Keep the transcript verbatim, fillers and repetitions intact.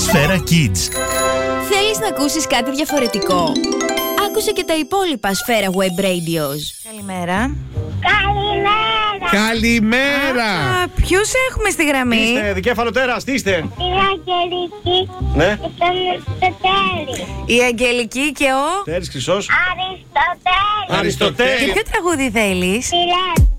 Σφαίρα Kids. Θέλεις να ακούσεις κάτι διαφορετικό? Άκουσε και τα υπόλοιπα Σφαίρα Web Radios. Καλημέρα. Καλημέρα. Καλημέρα. Α, ποιους έχουμε στη γραμμή? Είστε δικέφαλο τέρας, τι είστε? Η Αγγελική Ναι. και τον Αριστοτέλη. Η Αγγελική και ο... Τέρης Χρυσός. Αριστοτέλη. Αριστοτέλη. Και ποιο τραγούδι θέλεις? Φιλέ.